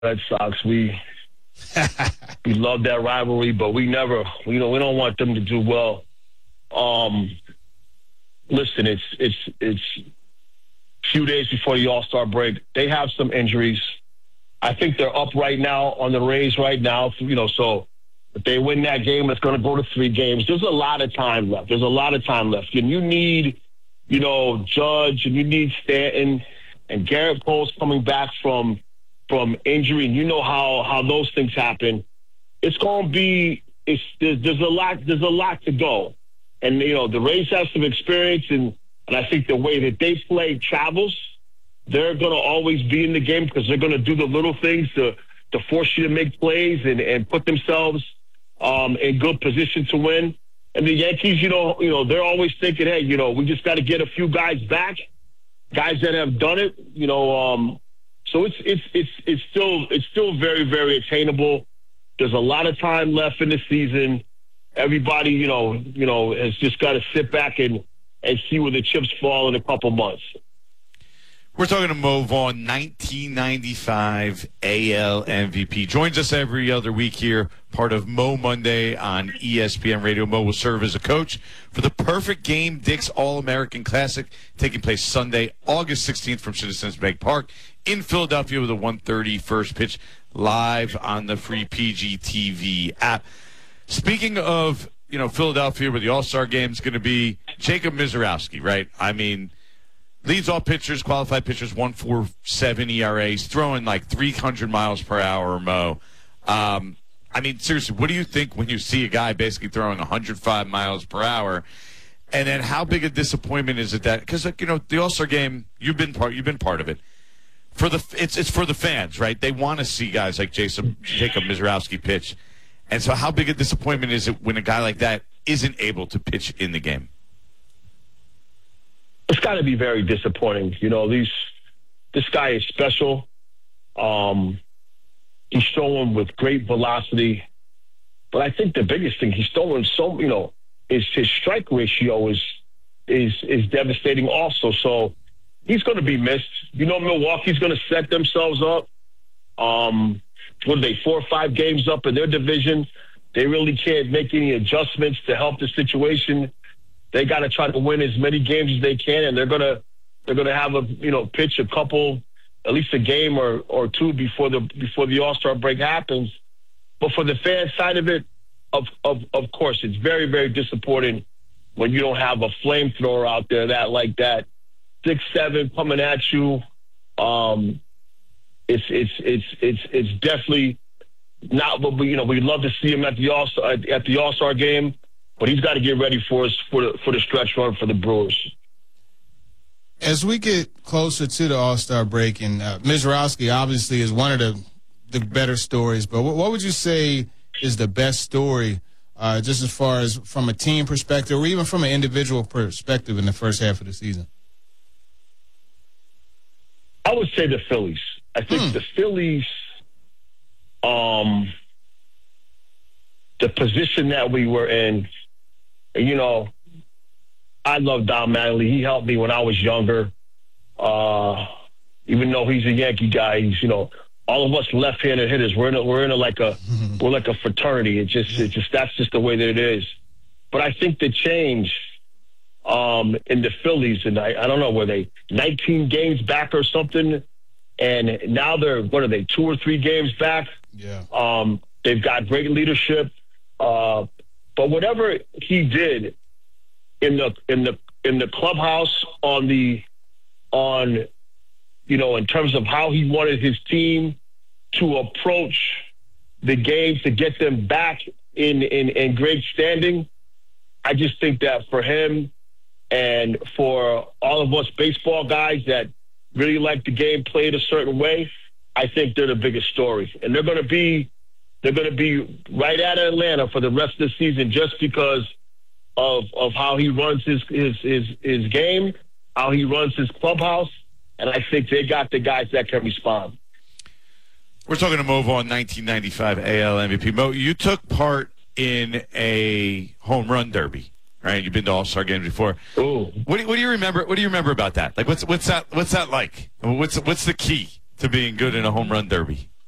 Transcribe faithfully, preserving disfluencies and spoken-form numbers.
Red Sox. We we love that rivalry, but we never, you know, we don't want them to do well. Um, listen, it's it's it's a few days before the All-Star break. They have some injuries. I think they're up right now on the Rays right now, you know, so if they win that game, it's going to go to three games. There's a lot of time left. There's a lot of time left. And you need, you know, Judge, and you need Stanton, and Garrett Cole's coming back from from injury, and you know how, how those things happen. It's going to be, it's, there's, there's a lot, there's a lot to go. And, you know, the Rays have some experience, and, and I think the way that they play travels. They're going to always be in the game because they're going to do the little things to, to force you to make plays and, and put themselves um, in good position to win. And the Yankees, you know, you know, they're always thinking, hey, you know, we just got to get a few guys back, guys that have done it, you know. Um, so it's it's it's it's still it's still very very attainable. There's a lot of time left in the season. Everybody, you know, you know, has just got to sit back and and see where the chips fall in a couple months. We're talking to Mo Vaughn, nineteen ninety-five A L M V P. Joins us every other week here, part of Mo Monday on E S P N Radio. Mo will serve as a coach for the Perfect Game Dick's All-American Classic, taking place Sunday, August sixteenth from Citizens Bank Park in Philadelphia with a one thirty first pitch live on the free P G T V app. Speaking of, you know, Philadelphia, where the All-Star Game is going to be, Jacob Misiorowski, right? I mean, leads all pitchers, qualified pitchers, one point four seven E R As, throwing like three hundred miles per hour or Mo. Um, I mean, seriously, what do you think when you see a guy basically throwing one hundred five miles per hour? And then how big a disappointment is it that, because, like, you know, the All-Star Game, you've been part, you've been part of it. For the it's it's for the fans, right? They want to see guys like Jason, Jacob Misiorowski pitch. And so how big a disappointment is it when a guy like that isn't able to pitch in the game? It's got to be very disappointing. You know, these this guy is special. Um, he's throwing with great velocity. But I think the biggest thing, he's throwing so, you know, is his strike ratio is is is devastating also. So he's going to be missed. You know, Milwaukee's going to set themselves up. Um, what are they, four or five games up in their division? They really can't make any adjustments to help the situation. They got to try to win as many games as they can, and they're gonna they're gonna have a you know pitch a couple, at least a game or, or two before the before the All-Star break happens. But for the fan side of it, of of of course, it's very very disappointing when you don't have a flamethrower out there that like that six seven coming at you. Um, it's it's it's it's it's definitely not what we you know we'd love to see him at the All at the All-Star game. But he's got to get ready for us for the for the stretch run for the Brewers. As we get closer to the All-Star break, and uh, Misiorowski obviously is one of the the better stories. But what, what would you say is the best story, uh, just as far as from a team perspective, or even from an individual perspective in the first half of the season? I would say the Phillies. I think hmm. the Phillies, um, the position that we were in. You know, I love Don Mattingly. He helped me when I was younger. Uh, even though he's a Yankee guy, he's, you know, all of us left-handed hitters. We're in a, we're in a, like a we're like a fraternity. It just it just that's just the way that it is. But I think the change um, in the Phillies, and I, I don't know, were they nineteen games back or something? And now they're what are they two or three games back? Yeah. Um, they've got great leadership. Uh, But whatever he did in the in the in the clubhouse on the on you know in terms of how he wanted his team to approach the game to get them back in in, in great standing, I just think that for him and for all of us baseball guys that really like the game played a certain way, I think they're the biggest story, and they're going to be. They're going to be right at Atlanta for the rest of the season just because of of how he runs his, his his his game, how he runs his clubhouse, and I think they got the guys that can respond. We're talking to Mo Vaughn, nineteen ninety-five A L M V P. Mo, you took part in a home run derby, right? You've been to All-Star games before. Ooh. What do, what do you remember? What do you remember about that? Like, what's what's that? What's that like? What's what's the key to being good in a home run derby?